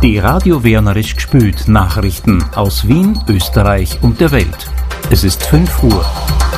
Die Radio Wienerisch gespült Nachrichten aus Wien, Österreich und der Welt. Es ist 5 Uhr.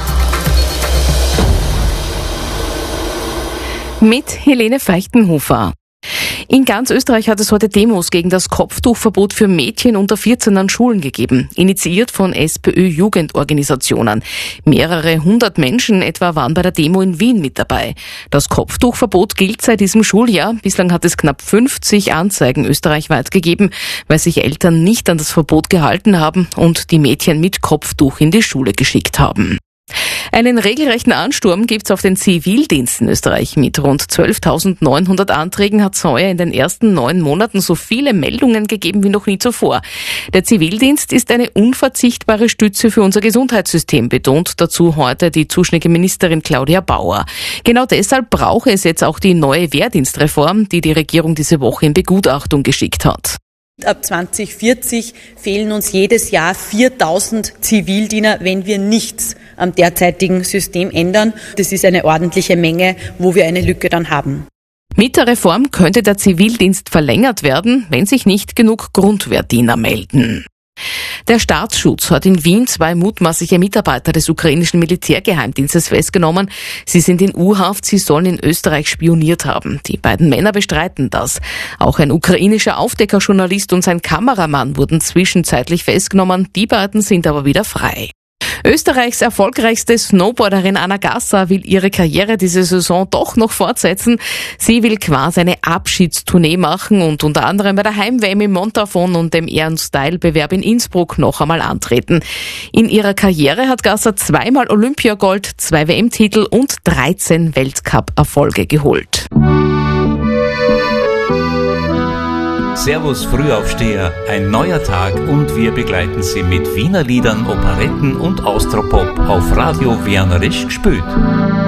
Mit Helene Feichtenhofer. In ganz Österreich hat es heute Demos gegen das Kopftuchverbot für Mädchen unter 14 an Schulen gegeben, initiiert von SPÖ-Jugendorganisationen. Mehrere hundert Menschen etwa waren bei der Demo in Wien mit dabei. Das Kopftuchverbot gilt seit diesem Schuljahr. Bislang hat es knapp 50 Anzeigen österreichweit gegeben, weil sich Eltern nicht an das Verbot gehalten haben und die Mädchen mit Kopftuch in die Schule geschickt haben. Einen regelrechten Ansturm gibt's auf den Zivildienst in Österreich. Mit rund 12.900 Anträgen hat es heuer in den ersten 9 Monaten so viele Meldungen gegeben wie noch nie zuvor. Der Zivildienst ist eine unverzichtbare Stütze für unser Gesundheitssystem, betont dazu heute die zuständige Ministerin Claudia Bauer. Genau deshalb brauche es jetzt auch die neue Wehrdienstreform, die die Regierung diese Woche in Begutachtung geschickt hat. Ab 2040 fehlen uns jedes Jahr 4.000 Zivildiener, wenn wir nichts am derzeitigen System ändern. Das ist eine ordentliche Menge, wo wir eine Lücke dann haben. Mit der Reform könnte der Zivildienst verlängert werden, wenn sich nicht genug Grundwehrdiener melden. Der Staatsschutz hat in Wien 2 mutmaßliche Mitarbeiter des ukrainischen Militärgeheimdienstes festgenommen. Sie sind in U-Haft, sie sollen in Österreich spioniert haben. Die beiden Männer bestreiten das. Auch ein ukrainischer Aufdeckerjournalist und sein Kameramann wurden zwischenzeitlich festgenommen. Die beiden sind aber wieder frei. Österreichs erfolgreichste Snowboarderin Anna Gasser will ihre Karriere diese Saison doch noch fortsetzen. Sie will quasi eine Abschiedstournee machen und unter anderem bei der Heim-WM im Montafon und dem Ehren-Style-Bewerb in Innsbruck noch einmal antreten. In ihrer Karriere hat Gasser 2-mal Olympiagold, 2 WM-Titel und 13 Weltcup-Erfolge geholt. Servus Frühaufsteher, ein neuer Tag und wir begleiten Sie mit Wiener Liedern, Operetten und Austropop auf Radio Wienerisch gespült.